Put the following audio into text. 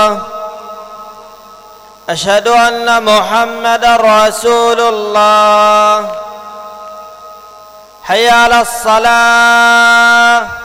أشهد أن محمدًا رسول الله. حي على الصلاة.